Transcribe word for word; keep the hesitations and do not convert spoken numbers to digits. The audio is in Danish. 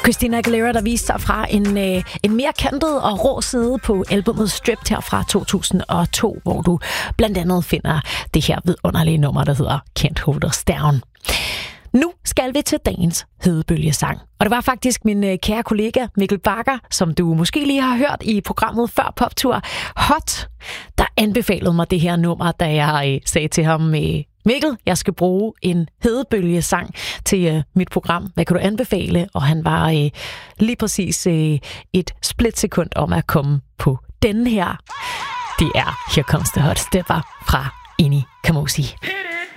Christina Aguilera, der viste sig fra en, øh, en mere kantet og rå side på albumet Stripped her fra to tusind og to, hvor du blandt andet finder det her vidunderlige nummer, der hedder Can't Hold Us Down. Nu skal vi til dagens hedebølgesang. Og det var faktisk min øh, kære kollega Mikkel Bagger, som du måske lige har hørt i programmet før Poptur, Hot, der anbefalede mig det her nummer, da jeg øh, sagde til ham, øh, Mikkel, jeg skal bruge en hedebølgesang til øh, mit program. Hvad kan du anbefale? Og han var øh, lige præcis øh, et splitsekund om at komme på denne her. Det er Here Comes the Hot Stepper fra Inni Kamosi.